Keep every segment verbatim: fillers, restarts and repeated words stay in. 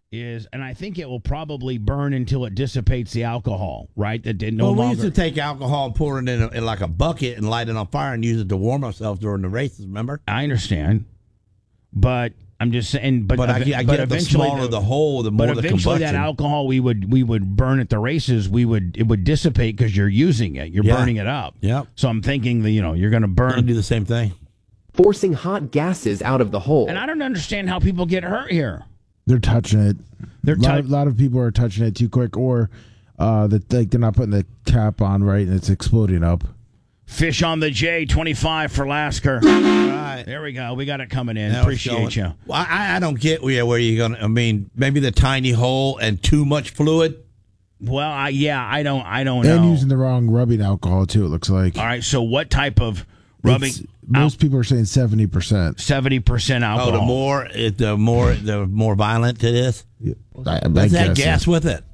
is, and I think it will probably burn until it dissipates the alcohol, right? That did no well, we longer. used to take alcohol and pour it in, a, in like a bucket and light it on fire and use it to warm ourselves during the races. Remember? I understand, but I'm just saying. But, but I, I but get the smaller the, the hole, the more but the eventually combustion. that alcohol we would we would burn at the races. We would it would dissipate because you're using it. You're Yeah. burning it up. Yep. So I'm thinking that you know you're going to burn. And do the same thing. Forcing hot gases out of the hole. And I don't understand how people get hurt here. They're touching it. They're a lot, tou- of, lot of people are touching it too quick, or uh, that like they're not putting the cap on right, and it's exploding up. Fish on the J, twenty-five for Lasker. All right. There we go. We got it coming in. Now it's Appreciate you. going. Well, I, I don't get where, where you're going to, I mean, maybe the tiny hole and too much fluid. Well, I, yeah, I don't, I don't know. And using the wrong rubbing alcohol too. It looks like. All right. So what type of rubbing? It's- most people are saying seventy percent. Seventy percent alcohol. Oh, the more, it, the more, the more violent it is. Yeah. I, I What's that guess gas so. with it?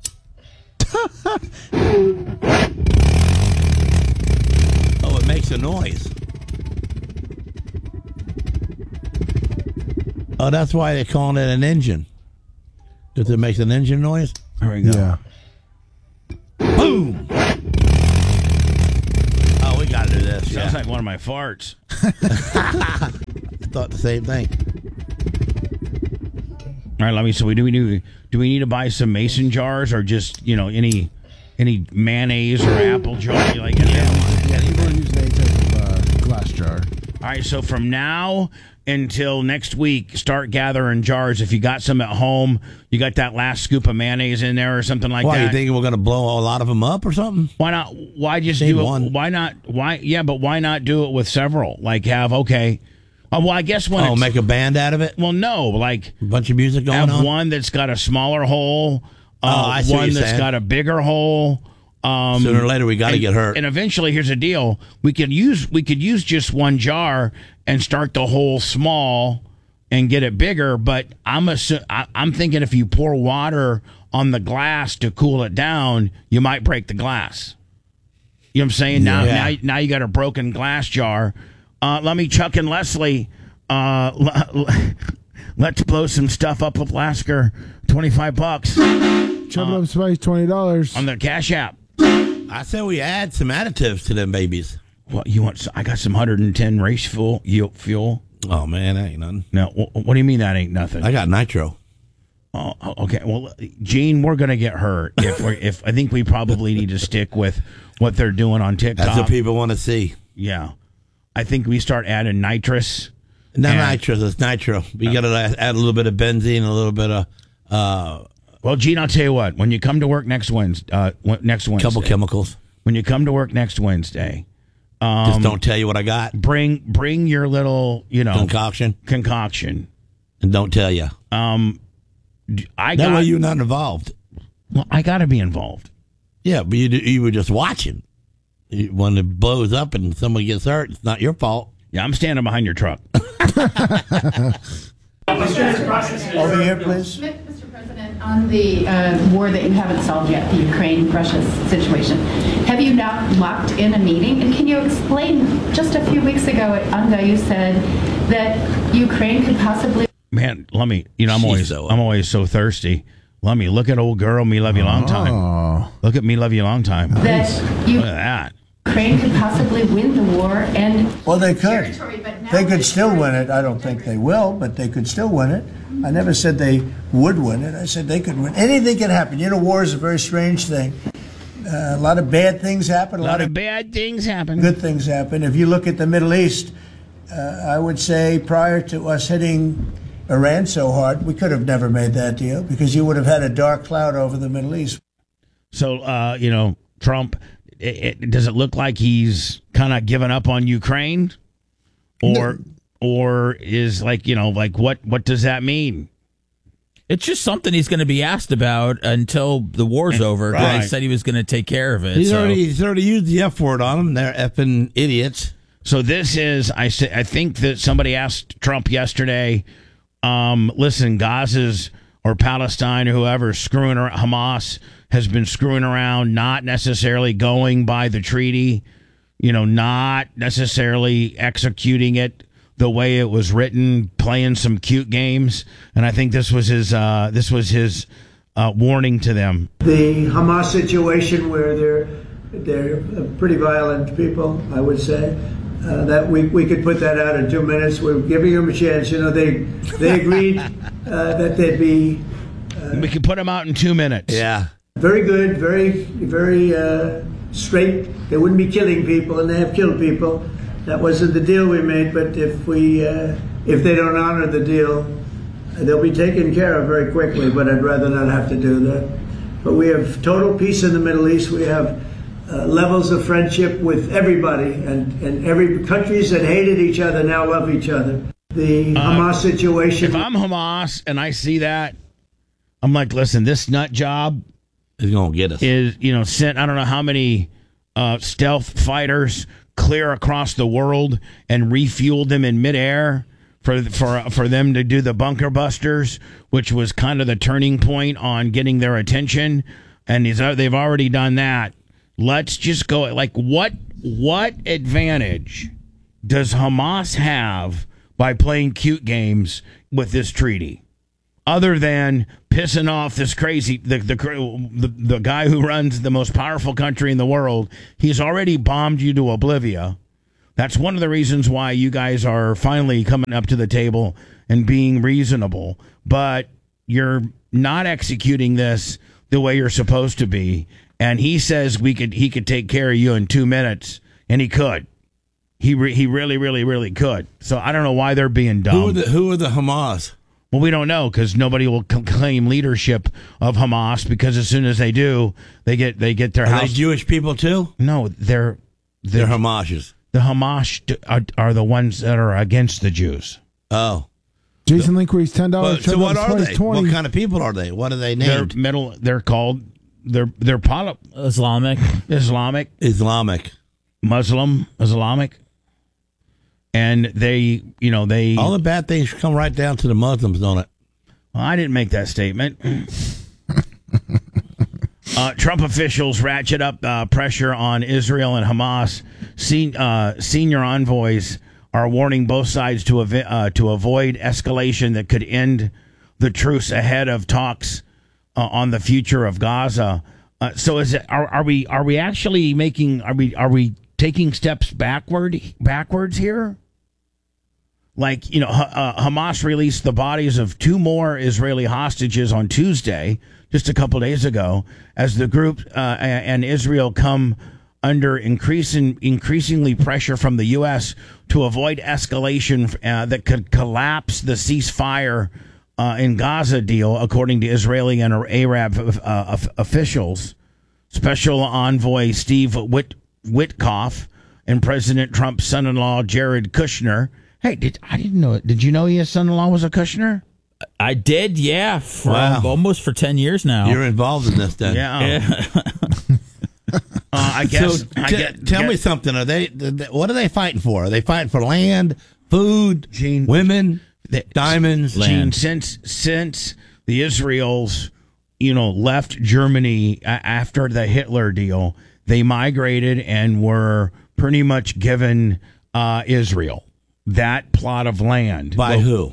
Oh, it makes a noise. Oh, that's why they're calling it an engine. Because it makes an engine noise? There we go. Yeah. Boom! Oh, we got to do this. Sounds Yeah. like one of my farts. I thought the same thing. All right, let me. So we do we do do we need to buy some mason jars or just you know any any mayonnaise or apple jar like any of them? Yeah, people are using a type of uh, glass jar. All right, so from now until next week, start gathering jars. If you got some at home, you got that last scoop of mayonnaise in there or something like Why, that. you think we're going to blow a lot of them up or something? Why not? Why just Save do it? one. Why not? Why? Yeah, but why not do it with several? Like have okay. Oh, well, I guess when Oh, it's, make a band out of it? well, no, like A bunch of music going have on? one that's got a smaller hole. Uh, Oh, I see what one you're that's saying. got a bigger hole. Um, Sooner or later, we got to and- get hurt. And eventually, here's the deal: we could use we could use just one jar and start the hole small and get it bigger. But I'm assu- I, I'm thinking if you pour water on the glass to cool it down, you might break the glass. You know what I'm saying? Now, Yeah. now, now you got a broken glass jar. Uh, let me, Chuck and Leslie. Uh, l- l- let's blow some stuff up with Lasker. Twenty-five bucks Chop it up spice, twenty dollars. on the Cash App. I said we add some additives to them babies. What you want? I got some one hundred ten race fuel. You fuel. Oh, man, that ain't nothing. No, wh- what do you mean that ain't nothing? I got nitro. Oh, okay. Well, Gene, we're gonna get hurt if we're, if I think we probably need to stick with what they're doing on TikTok. That's what people want to see. Yeah, I think we start adding nitrous. Not And- nitrous, it's nitro. We got to add a little bit of benzene, a little bit of uh, Well, Gene, I'll tell you what. When you come to work next Wednesday, uh, w- next Wednesday, couple chemicals. when you come to work next Wednesday, um, Just don't tell you what I got. bring bring your little you know Concoction. concoction. And don't tell you. Um, d- I That got way you're not involved. well, I got to be involved. Yeah, but you, you were just watching. You- When it blows up and somebody gets hurt, it's not your fault. Yeah, I'm standing behind your truck. Over here, please. Mister President, on the uh, war that you haven't solved yet, the Ukraine-Russia situation, have you now locked in a meeting? And can you explain, just a few weeks ago at UNGA, you said that Ukraine could possibly... Man, let me. You know, I'm Jeez, always though. I'm always so thirsty. Let me look at old girl. Me love you long time. Oh, Look at me love you long time. that you- Look at that. Ukraine could possibly win the war and... Well, they could. Territory, but now They could it's still win it. territory. I don't think they will, but they could still win it. I never said they would win it. I said they could win. Anything can happen. You know, war is a very strange thing. Uh, a lot of bad things happen. A lot of bad things happen. good things happen. If you look at the Middle East, uh, I would say prior to us hitting Iran so hard, we could have never made that deal because you would have had a dark cloud over the Middle East. So, uh, you know, Trump. It, it, does it look like he's kind of given up on Ukraine, or or is like you know like what what does that mean? It's just something he's going to be asked about until the war's over. The guy Right. said he was going to take care of it. He's so. already he's already used the F word on them. They're effing idiots. So this is I say I think that somebody asked Trump yesterday. Um, listen, Gaza's or Palestine or whoever is screwing around, Hamas has been screwing around, not necessarily going by the treaty, you know, not necessarily executing it the way it was written, playing some cute games, and I think this was his uh, this was his uh, warning to them. The Hamas situation, where they're they're pretty violent people, I would say. Uh, that we we could put that out in two minutes. We're giving them a chance. You know, they they agreed uh, that they'd be. Uh, we can put them out in two minutes. Yeah. Very good, very very uh, straight. They wouldn't be killing people, and they have killed people. That wasn't the deal we made. But if we uh, if they don't honor the deal, they'll be taken care of very quickly. But I'd rather not have to do that. But we have total peace in the Middle East. We have uh, levels of friendship with everybody, and and every countries that hated each other now love each other. The uh, Hamas situation. If I'm Hamas and I see that, I'm like, listen, this nut job is going to get us. Is, you know, sent I don't know how many uh, stealth fighters clear across the world and refueled them in midair for for for them to do the bunker busters, which was kind of the turning point on getting their attention. And he's, they've already done that. Let's just go. Like, what what advantage does Hamas have by playing cute games with this treaty, other than pissing off this crazy the, the the the guy who runs the most powerful country in the world? He's already bombed you to oblivion. That's one of the reasons why you guys are finally coming up to the table and being reasonable. But you're not executing this the way you're supposed to be. And he says we could he could take care of you in two minutes, and he could. He re, he really really really could. So I don't know why they're being dumb. Who are the Who are the Hamas? Well, we don't know, because nobody will c- claim leadership of Hamas, because as soon as they do, they get they get their Are house. they Jewish people too? No, they're They're Hamashes. The Hamas d- are, are the ones that are against the Jews. Oh, Jason Linquist, ten dollars. But, so what are they? What kind of people are they? What are they They're named? middle. They're called. They're they're poly- Islamic. Islamic. Islamic. Muslim. Islamic. And they, you know, they. All the bad things come right down to the Muslims, don't it? Well, I didn't make that statement. uh, Trump officials ratchet up uh, pressure on Israel and Hamas. Sen- uh, senior envoys are warning both sides to av- uh, to avoid escalation that could end the truce ahead of talks uh, on the future of Gaza. Uh, so, is it? Are, are we? Are we actually making? Are we? Are we taking steps backward? Backwards here? Like, you know, uh, Hamas released the bodies of two more Israeli hostages on Tuesday, just a couple days ago, as the group uh, and Israel come under increasing, increasingly pressure from the U S to avoid escalation uh, that could collapse the ceasefire uh, in Gaza deal, according to Israeli and Arab uh, officials. Special Envoy Steve Wit- Witkoff and President Trump's son-in-law Jared Kushner. Hey, did I didn't know it. Did you know his son-in-law was a Kushner? I did, yeah. For Wow. almost for ten years now. You're involved in this, then. Yeah. Yeah. uh, I guess. So I t- get, tell get- me something. Are they? What are they fighting for? Are they fighting for land, food, Gene, women, the, diamonds? Gene, since since the Israels, you know, left Germany uh, after the Hitler deal, they migrated and were pretty much given uh, Israel that plot of land. By Well, who?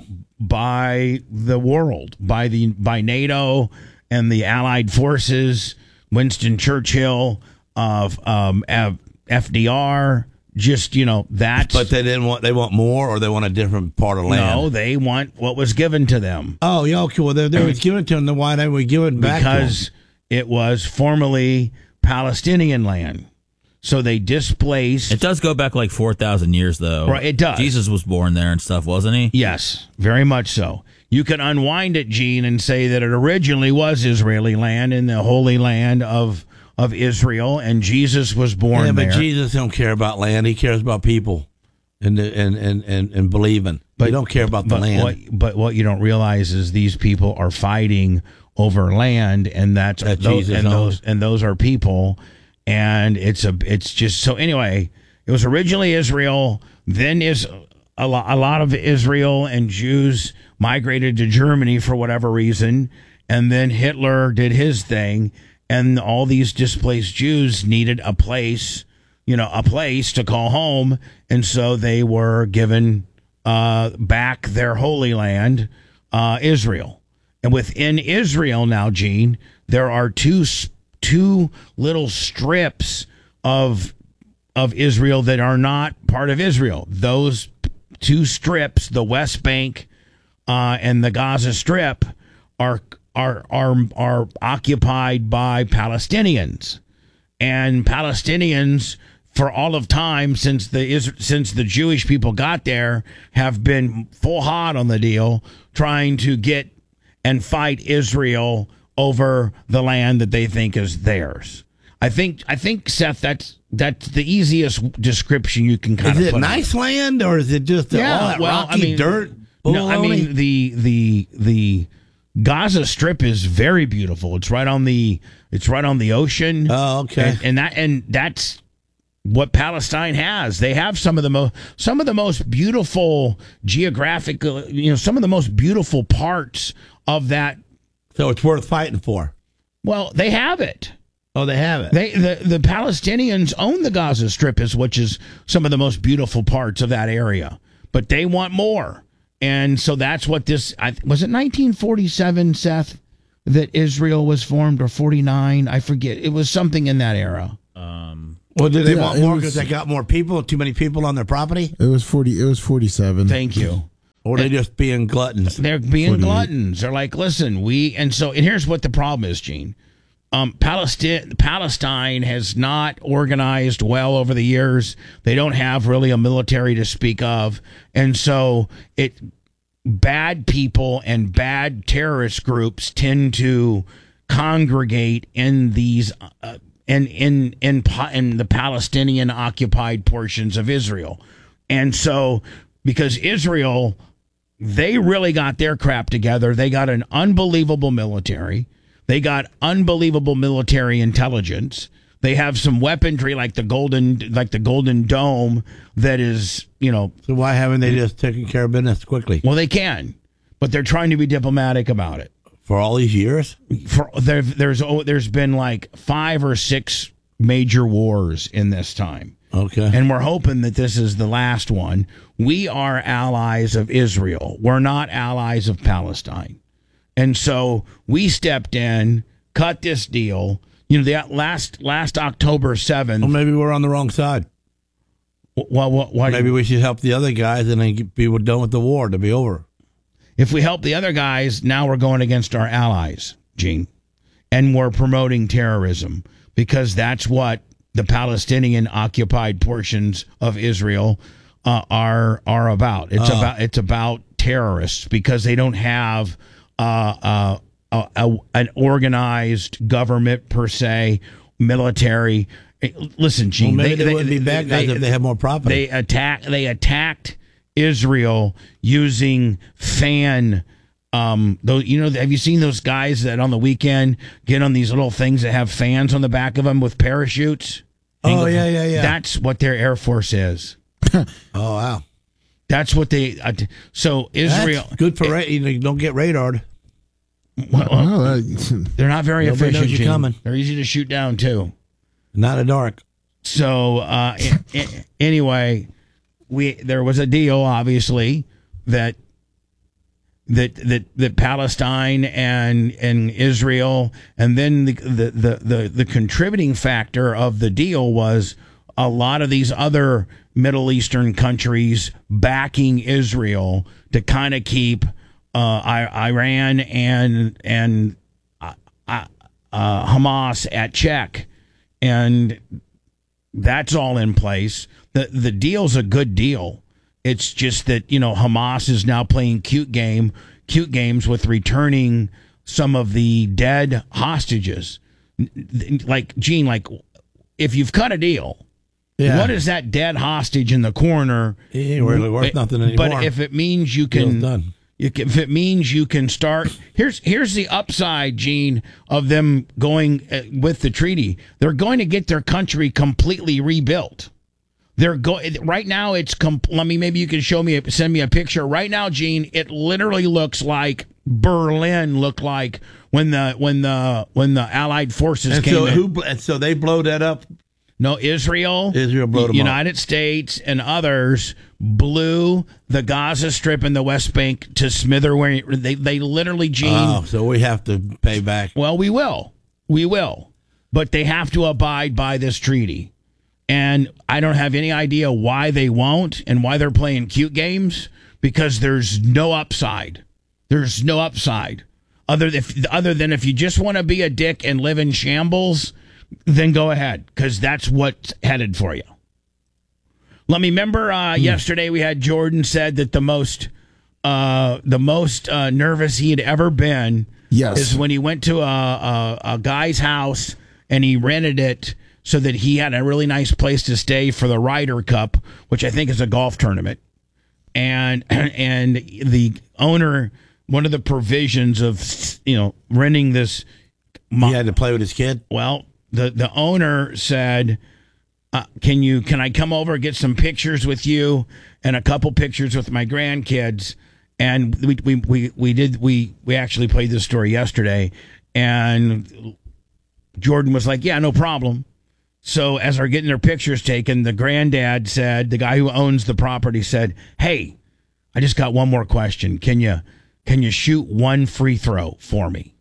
By the world, by the by NATO and the Allied forces. Winston Churchill, of um, F D R, just you know that. But they didn't want. They want more, or they want a different part of land. No, they want what was given to them. Oh, yeah. Okay. Well, they, they were giving it to them. Then why didn't we give it back? Because it was formerly Palestinian land. So they displaced. It does go back like four thousand years, though. Right, it does. Jesus was born there and stuff, wasn't he? Yes, very much so. You can unwind it, Gene, and say that it originally was Israeli land in the Holy Land of of Israel, and Jesus was born yeah, but there. Jesus don't care about land. He cares about people and and and and, and believing. But he don't care about the but land. What, but what you don't realize is these people are fighting over land, and that's That those, Jesus and owns. those and those are people. And it's a, it's just so. Anyway, it was originally Israel. Then is a lot, a lot of Israel and Jews migrated to Germany for whatever reason, and then Hitler did his thing, and all these displaced Jews needed a place, you know, a place to call home, and so they were given uh, back their holy land, uh, Israel. And within Israel now, Gene, there are two two little strips of of Israel that are not part of Israel. Those two strips, the West Bank uh, and the Gaza Strip, are are are are occupied by Palestinians, and Palestinians, for all of time since the since the Jewish people got there, have been full hot on the deal, trying to get and fight Israel over the land that they think is theirs. I think I think Seth, that's that's the easiest description you can kind is of it put nice on. land, or is it just Yeah, all that well, rocky I mean, dirt? No, I baloney? mean the the the Gaza Strip is very beautiful. It's right on the it's right on the ocean. Oh, okay. And, and that and that's what Palestine has. They have some of the most some of the most beautiful geographic, you know, some of the most beautiful parts of that. So it's worth fighting for. Well, they have it. Oh, they have it. They the, the Palestinians own the Gaza Strip, is which is some of the most beautiful parts of that area. But they want more. And so that's what this I, was it nineteen forty-seven, Seth, that Israel was formed, or forty-nine? I forget. It was something in that era. Um, Well, did they Yeah, want it more was- because they got more people, too many people on their property? It was forty. It was forty-seven. Thank you. Or they just being gluttons? They're being forty-eight. gluttons. They're like, listen, we and so and here's what the problem is, Gene. Um, Palestine Palestine has not organized well over the years. They don't have really a military to speak of, and so it bad people and bad terrorist groups tend to congregate in these uh, in in in pa- in the Palestinian occupied portions of Israel, and so because Israel, they really got their crap together. They got an unbelievable military. They got unbelievable military intelligence. They have some weaponry like the golden, like the Golden Dome, that is, you know, So why haven't they just taken care of business quickly? well, they can, but they're trying to be diplomatic about it. For all these years? For there, there's oh, there's been like five or six major wars in this time. Okay. And we're hoping that this is the last one. We are allies of Israel. We're not allies of Palestine. And so we stepped in, cut this deal. You know, the last last October seventh. Well, maybe we're on the wrong side. Well, what, what, Maybe we should help the other guys and then get, be done with the war to be over. if we help the other guys, now we're going against our allies, Gene. And we're promoting terrorism, because that's what the Palestinian occupied portions of Israel uh, are are about. It's Oh. about it's about terrorists, because they don't have uh, uh, a, a, an organized government per se, military. Listen, Gene. Well, maybe they, wouldn't be bad guys if they had more property. They attack. They attacked Israel using fan. Um, those, you know, have you seen those guys that on the weekend get on these little things that have fans on the back of them with parachutes? Oh, yeah, yeah, yeah. That's what their Air Force is. oh, wow. That's what they. Uh, so Israel. That's good for ra- you don't get radared. Well, Oh, that- they're not very Nobody efficient. knows you're Gene. coming. They're easy to shoot down too. Not a dark. So uh, a- a- anyway, we there was a deal, obviously, that that that that Palestine and and Israel, and then the the the the, the contributing factor of the deal was a lot of these other Middle Eastern countries backing Israel to kind of keep uh, I- Iran and and uh, uh, Hamas at check. And that's all in place. The the deal's a good deal. It's just that, you know, Hamas is now playing cute game, cute games with returning some of the dead hostages. Like, Gene, like, if you've cut a deal, Yeah. what is that dead hostage in the corner? He ain't really worth nothing anymore. But if it means you Deal's can, done. you can, if it means you can start, here's here's the upside, Gene, of them going uh, with the treaty. They're going to get their country completely rebuilt. They're going right now. It's com- let me maybe you can show me, a, send me a picture right now, Gene. It literally looks like Berlin looked like when the when the when the Allied forces And came so in. who? bl- And so they blow that up. No, Israel, Israel blew them United States, and others blew the Gaza Strip and the West Bank to smither. They they literally, Gene. Oh, so we have to pay back. Well, we will, we will, but they have to abide by this treaty. And I don't have any idea why they won't and why they're playing cute games, because there's no upside. There's no upside. Other, if, other than if you just want to be a dick and live in shambles, then go ahead, because that's what's headed for you. Let me remember uh, mm. yesterday we had Jordan said that the most uh, the most uh, nervous he had ever been yes. is when he went to a, a, a guy's house and he rented it so that he had a really nice place to stay for the Ryder Cup, which I think is a golf tournament. And and the owner, one of the provisions of, you know, renting this. Mo- he had to play with his kid? Well, the, the owner said, uh, can you can I come over and get some pictures with you and a couple pictures with my grandkids? And we we, we, we did we, we actually played this story yesterday, and Jordan was like, yeah, no problem. So as they're getting their pictures taken, the granddad said, the guy who owns the property said, hey, I just got one more question. Can you can you shoot one free throw for me?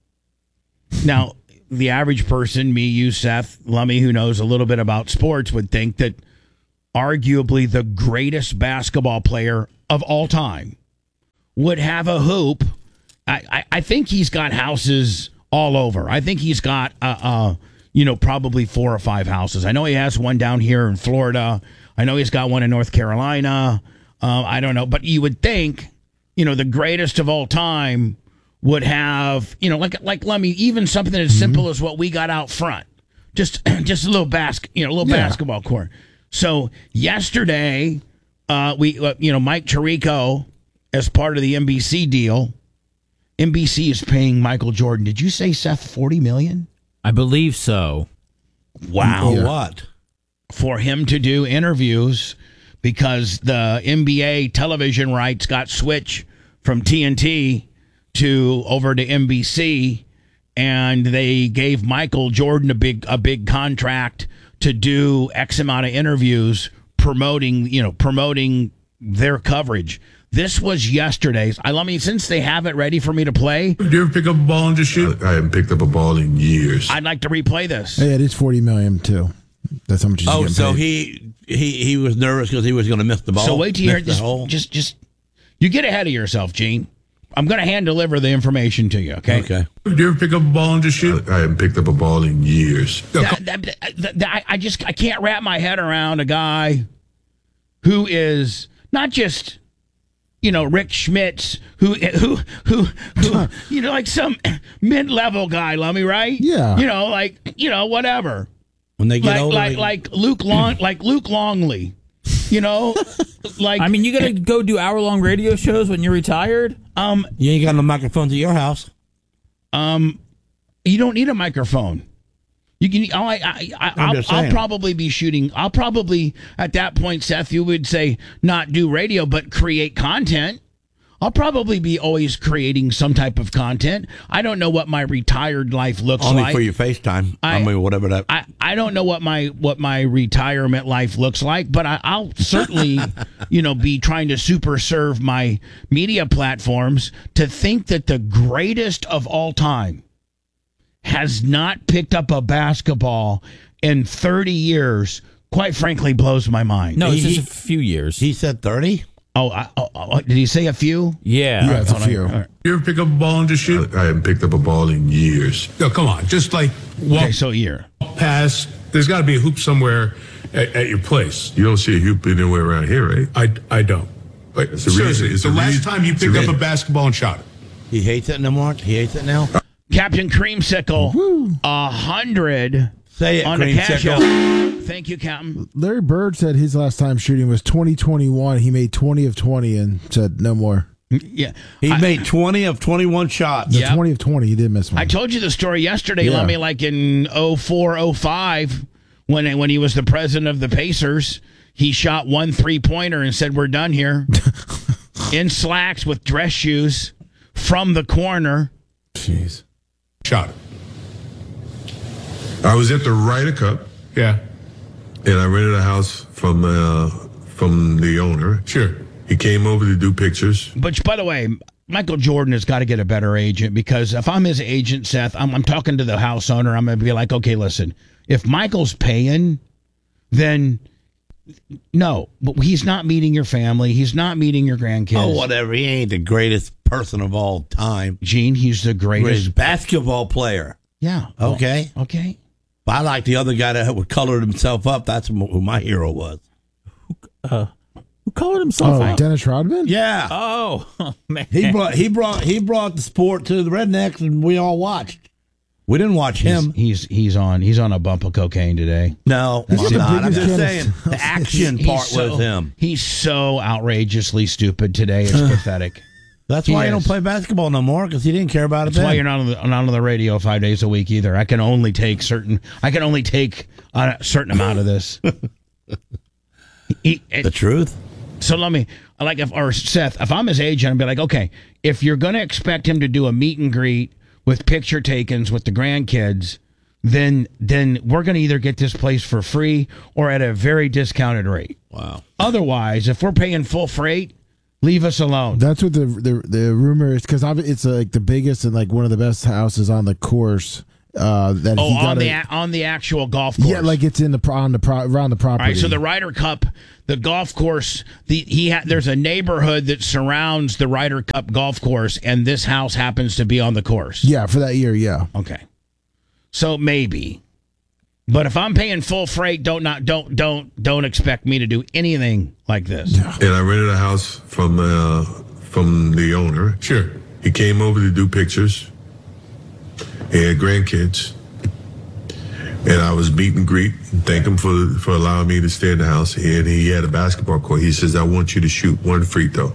Now, the average person, me, you, Seth, Lummy, who knows a little bit about sports, would think that arguably the greatest basketball player of all time would have a hoop. I, I, I think he's got houses all over. I think he's got a... Uh, uh, you know, probably four or five houses. I know he has one down here in Florida. I know he's got one in North Carolina. Uh, I don't know. But you would think, you know, the greatest of all time would have, you know, like, like Lummy, even something as mm-hmm. simple as what we got out front. Just just a little basket, you know, a little yeah. basketball court. So yesterday, uh, we, uh, you know, Mike Tirico, as part of the N B C deal, N B C is paying Michael Jordan. Did you say, Seth, forty million dollars? I believe so. Wow. For what? For him to do interviews, because the N B A television rights got switched from T N T to over to N B C, and they gave Michael Jordan a big a big contract to do X amount of interviews promoting, you know, promoting their coverage. This was yesterday's. I mean, since they have it ready for me to play. Do you ever pick up a ball and just shoot? I, I haven't picked up a ball in years. I'd like to replay this. Yeah, it is forty million too. That's how much he's Oh, getting so paid. he he he was nervous because he was going to miss the ball. So wait till you hear this. just, just just you get ahead of yourself, Gene. I'm going to hand deliver the information to you. Okay. Okay. Do you ever pick up a ball and just shoot? I, I haven't picked up a ball in years. That, that, that, that, I just I can't wrap my head around a guy who is not just, you know, Rick Schmitz, who, who, who, who, you know, like some mid-level guy, Lummy, right? Yeah. You know, like, you know, whatever. When they get like, older, like, they... like Luke Long, like Luke Longley, you know, like. I mean, you got to go do hour-long radio shows when you're retired. Um, you ain't got no microphones at your house. Um, you don't need a microphone. You can. I, I, I, I'll, I'll probably be shooting. I'll probably at that point, Seth, you would say not do radio, but create content. I'll probably be always creating some type of content. I don't know what my retired life looks Only like. Only for your FaceTime. I, I mean, whatever that. I, I don't know what my what my retirement life looks like, but I, I'll certainly, you know, be trying to super serve my media platforms. To think that the greatest of all time has not picked up a basketball in thirty years, quite frankly, blows my mind. No, it's he, just a few years. He said thirty? Oh, I, oh, oh, did he say a few? Yeah. Yeah, it's a few. Right. You ever pick up a ball and just shoot? I, I haven't picked up a ball in years. No, come on. Just like walk okay, so a year. past. There's got to be a hoop somewhere at, at your place. You don't see a hoop anywhere around here, right? I, I don't. But It's a seriously, reason. It's the a last reason. time you It's a picked up reason. a basketball and shot it. He hates it no more? He hates it now? Captain Creamsicle, a hundred Say it, on the cash Creamsicle. out. Thank you, Captain. Larry Bird said his last time shooting was twenty twenty-one. He made twenty of twenty and said no more. Yeah, He I, made twenty of twenty-one shots. The Yep. twenty of twenty, he did miss one. I told you the story yesterday, Yeah. Lummy, like in oh four, oh five, when when he was the president of the Pacers. He shot one three-pointer and said, we're done here. In slacks with dress shoes from the corner. Jeez. Shot it. I was at the Ryder Cup. Yeah. and I rented a house from uh, from the owner. Sure. He came over to do pictures. But by the way, Michael Jordan has got to get a better agent, because if I'm his agent, Seth, I'm, I'm talking to the house owner. I'm going to be like, okay, listen, if Michael's paying, then no, but he's not meeting your family. He's not meeting your grandkids. Oh, whatever. He ain't the greatest person of all time. Gene, he's the greatest. Greatest basketball player. Yeah. Okay. Well, okay. But I like the other guy that would color himself up. That's who my hero was. Uh, who colored himself Oh, out? Dennis Rodman? Yeah. Oh, oh, man. He brought he brought he brought the sport to the rednecks, and we all watched. We didn't watch him. He's, he's he's on he's on a bump of cocaine today. No, He's I'm the not. I'm biggest just Dennis- saying the action He's part so- was him. He's so outrageously stupid today. It's pathetic. That's He why he is. don't play basketball no more, because he didn't care about it. That's why then. you're not on the not on the radio five days a week either. I can only take certain. I can only take a certain amount of this. He- the truth. So let me, like, if or Seth, if I'm his agent, I'd be like, okay, if you're going to expect him to do a meet and greet with picture takings with the grandkids, then then we're going to either get this place for free or at a very discounted rate. Wow. Otherwise, if we're paying full freight, leave us alone. That's what the the, the rumor is, because it's uh, like the biggest and like one of the best houses on the course. Uh, that oh, he on got the a, a- on the actual golf course. yeah, like it's in the pro- on the pro- around the property. All right, so the Ryder Cup, the golf course, the he ha- there's a neighborhood that surrounds the Ryder Cup golf course, and this house happens to be on the course. yeah, for that year, yeah. Okay, so maybe, but if I'm paying full freight, don't not don't don't don't expect me to do anything like this. And I rented a house from uh, from the owner. Sure. He came over to do pictures. He had grandkids. And I was meet and greet and thank him for for allowing me to stay in the house. And he had a basketball court. He says, I want you to shoot one free throw.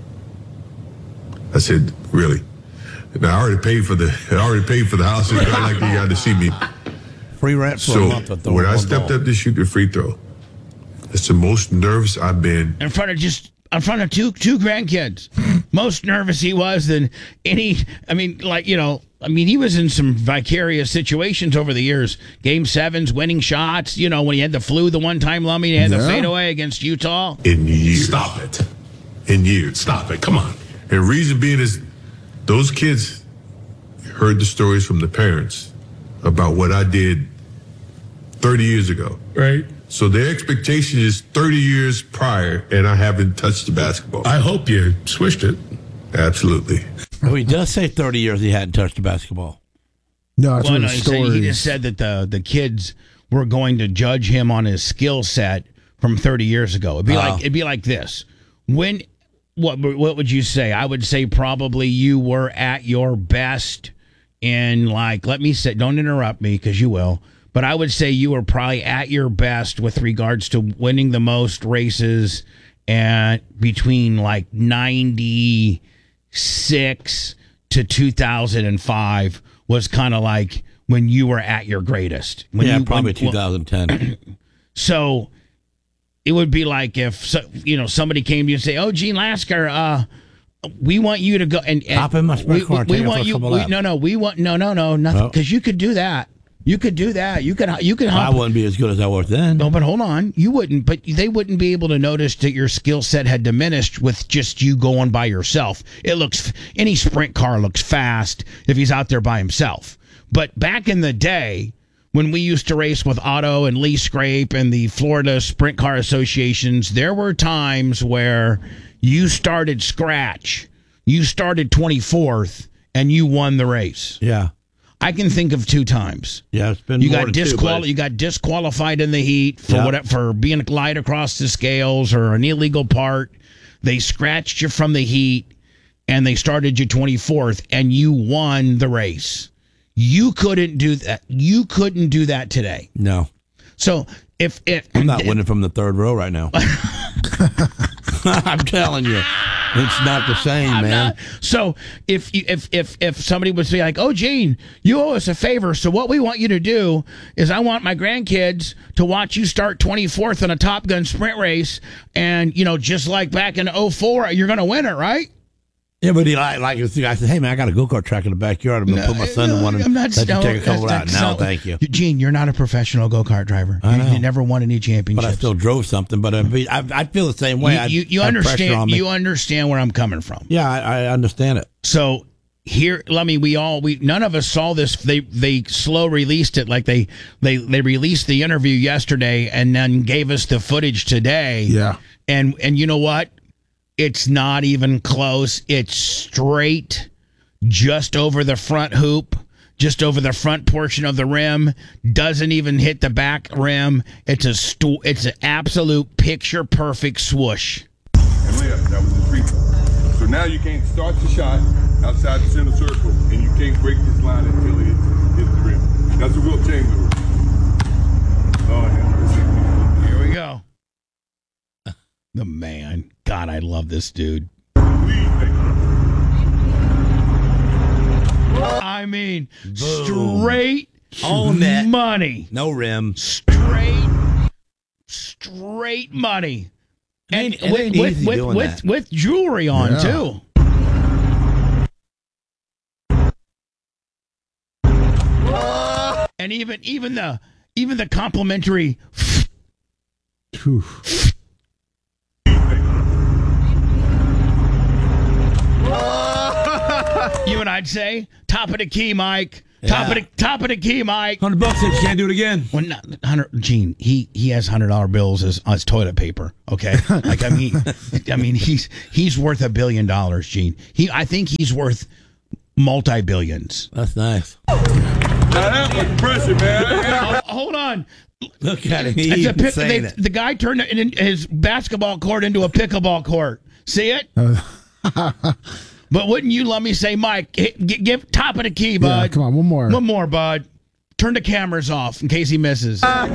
I said, really? And I already paid for the I already paid for the house. It's not like you got to see me. Free rent for So a month. with the when I one stepped ball. up to shoot the free throw, it's the most nervous I've been. In front of just in front of two two grandkids, most nervous he was than any. I mean, like you know. I mean, he was in some vicarious situations over the years. Game sevens, winning shots. You know, when he had the flu the one time, Lummy, he had the Yeah. fadeaway against Utah. In years. Stop it. In years. Stop it. Come on. And reason being is those kids heard the stories from the parents about what I did thirty years ago. Right? So their expectation is thirty years prior, and I haven't touched the basketball. I hope you switched it. Absolutely. Oh, he does say thirty years he hadn't touched a basketball. No, that's Well, what no, the he, story said, he is. just said that the the kids were going to judge him on his skill set from thirty years ago. It'd be Oh. like it'd be like this. When what what would you say? I would say probably you were at your best in like let me say don't interrupt me because you will. But I would say you were probably at your best with regards to winning the most races and between like ninety-six to two thousand five was kind of like when you were at your greatest. When yeah, you, probably when- twenty ten. So it would be like if so, you know somebody came to you and say, "Oh, Gene Lasker, uh, we want you to go and, and Hop in my sprint we, car and we take it want for a you. couple We, laps." no, no, we want no, no, no, nothing Oh. because you could do that. You could do that. You could you could I hop. wouldn't be as good as I was then. No, but hold on. You wouldn't, but they wouldn't be able to notice that your skill set had diminished with just you going by yourself. It looks, any sprint car looks fast if he's out there by himself. But back in the day, when we used to race with Otto and Lee Scrape and the Florida Sprint Car Associations, there were times where you started scratch, you started twenty-fourth, and you won the race. Yeah. I can think of two times. Yeah, it's been You more got than two, disqual- but- You got disqualified in the heat for Yeah. whatever for being light across the scales or an illegal part. They scratched you from the heat, and they started you twenty-fourth, and you won the race. You couldn't do that. You couldn't do that today. No. So if if I'm not winning from the third row right now. I'm telling you, it's not the same, I'm man. not- so if you, if if if somebody would say like, "Oh, Gene, you owe us a favor. So what we want you to do is, I want my grandkids to watch you start twenty-fourth in a Top Gun sprint race, and you know, just like back in oh four, you're going to win it, right?" Yeah, but he like, like I said, hey, man, I got a go-kart track in the backyard. I'm going to No, put my son no, in one and I'm not- let no, you take a couple that's- out. No, that's- thank you. Gene, you're not a professional go-kart driver. I You, know. you never won any championships. But I still drove something. But I'd be, I, I feel the same way. You, I'd you, you have pressure on understand. me. You understand where I'm coming from. Yeah, I, I understand it. So here, let me. We all. We none of us saw this. They they slow released it. Like they they they released the interview yesterday and then gave us the footage today. Yeah. And and you know what? It's not even close. It's straight, just over the front hoop, just over the front portion of the rim. Doesn't even hit the back rim. It's a stu- It's an absolute picture perfect swoosh. And left. That was the street. So now you can't start the shot outside the center circle, and you can't break this line until it hits, hits the rim. That's a Wilt Chamberlain. Oh, yeah. Here we go. The man. God, I love this dude. I mean, Boom. straight On that. money. No rim. Straight, straight money. And It ain't- it with, ain't with, easy with, doing with, that. with jewelry on, Yeah. too. And even even the even the complimentary Whew. you and I'd say top of the key, Mike. Top Yeah. of the top of the key, Mike. Hundred bucks if you can't do it again. Well, not hundred. Gene, he he has hundred dollar bills as, as toilet paper. Okay, like I mean, I mean he's he's worth a billion dollars, Gene. He I think he's worth multi billions. That's nice. Now that was pressure, man. Hold on. Look at him. It's He's a pick, saying they, it. the guy turned it in his basketball court into a pickleball court. See it? But wouldn't you let me say, Mike, hit, g- give top of the key, bud. Yeah, come on, one more. One more, bud. Turn the cameras off in case he misses. Wow.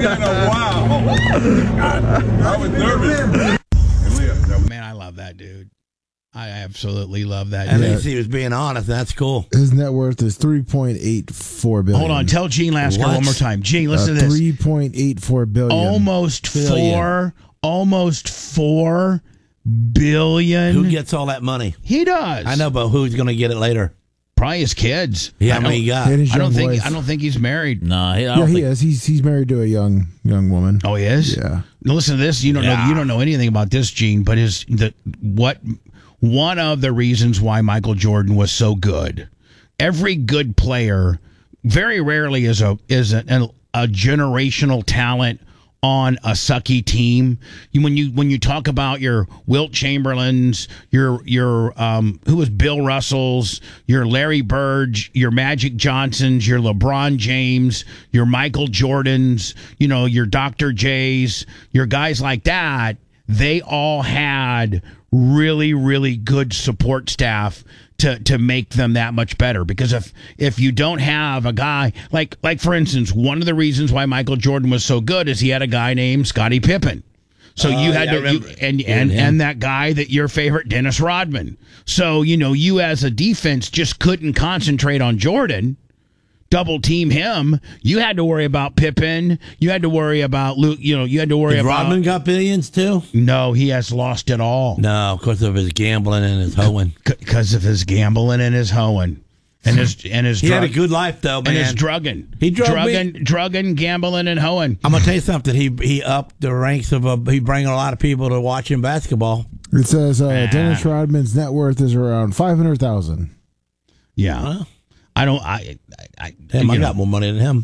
I was nervous. And left. That was Man, I love that dude. I absolutely love that At dude. least he was being honest. That's cool. His net worth is three point eight four billion. Hold on. Tell Gene Lasker What? one more time. Gene, Uh, listen to this. three point eight four billion. Almost Billion. four. Almost four billion. Who gets all that money? He does. I know, but who's going to get it later? Probably his kids. Yeah, I how many don't- you got? And his I don't young think. wife. I don't think he's married. No, he, I Yeah, don't he think. is. He's he's married to a young young woman. Oh, he is. Yeah. Now listen to this. You don't know. Yeah. You don't know anything about this, Gene. But his the what one of the reasons why Michael Jordan was so good. Every good player, very rarely is a is a, a generational talent on a sucky team. You, when you when you talk about your Wilt Chamberlains, your your um, who was Bill Russells, your Larry Bird, your Magic Johnsons, your LeBron James, your Michael Jordans, you know, your Doctor J's, your guys like that, they all had really, really good support staff to to make them that much better. Because if if you don't have a guy like like for instance, one of the reasons why Michael Jordan was so good is he had a guy named Scottie Pippen. So Oh, you had yeah, I to you, remember and hearing and him. and that guy that your favorite Dennis Rodman. So you know you as a defense just couldn't concentrate on Jordan. Double team him. You had to worry about Pippen. You had to worry about Luke. You know you had to worry Has about. Rodman got billions too? No, he has lost it all. No, because of his gambling and his hoeing. Because of his gambling and his hoeing, and his and his He drug, had a good life though, man. and his drugging. He drug drugging, me- drugging, gambling, and hoeing. I'm gonna tell you something. He he upped the ranks of a. He bring a lot of people to watching basketball. It says uh, Dennis Rodman's net worth is around five hundred thousand. Yeah, Huh? I don't. I. I, I Damn, you I know. got more money than him.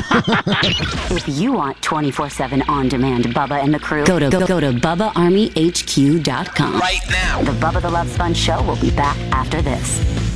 If you want twenty-four seven on-demand Bubba and the crew, go to go, go to Bubba Army H Q dot com. Right now. The Bubba the Love Sponge Show will be back after this.